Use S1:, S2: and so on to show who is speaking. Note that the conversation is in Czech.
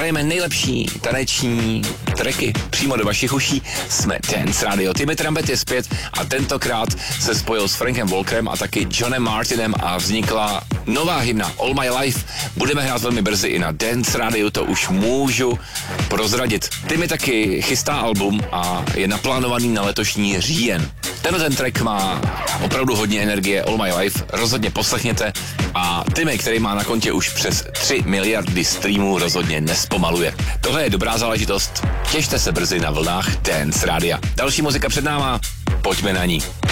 S1: hrajeme nejlepší taneční tracky přímo do vašich uší. Jsme Dance Radio. Timmy Trumpet je zpět a tentokrát se spojil s Frankem Walkerem a taky Johnem Martinem a vznikla nová hymna All My Life. Budeme hrát velmi brzy i na Dance Radio, to už můžu prozradit. Timmy taky chystá album a je naplánovaný na letošní říjen. Ten track má opravdu hodně energie, All My Life, rozhodně poslechněte a Timmy, který má na kontě už přes 3 miliardy streamů, rozhodně nespomaluje. Tohle je dobrá záležitost, těšte se brzy na vlnách Dance Rádia. Další muzika před náma, pojďme na ní.